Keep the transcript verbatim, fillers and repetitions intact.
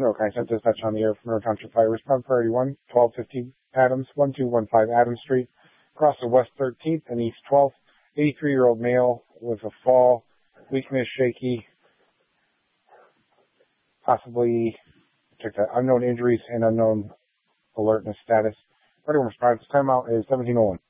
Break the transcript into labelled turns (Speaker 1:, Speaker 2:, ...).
Speaker 1: Monroe. Can I send dispatch on the air from Monroe Township Fire Response Priority one, twelve fifteen Adams, one two one five Adams Street, across the West thirteenth and East twelfth, eighty-three-year-old male with a fall, weakness, shaky, possibly, check that, unknown injuries and unknown alertness status. Ready when response. Timeout is seventeen oh one.